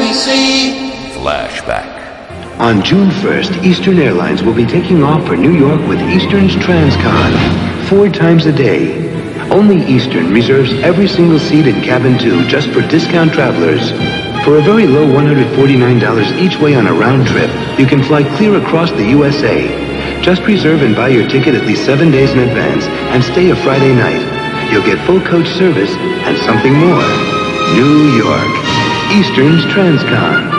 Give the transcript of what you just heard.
NBC. Flashback. On June 1st, Eastern Airlines will be taking off for New York with Eastern's Transcon, 4 times a day. Only Eastern reserves every single seat in cabin 2 just for discount travelers. For a very low $149 each way on a round trip, you can fly clear across the USA. Just reserve and buy your ticket at least 7 days in advance and stay a Friday night. You'll get full coach service and something more. New York. Eastern's Transcon.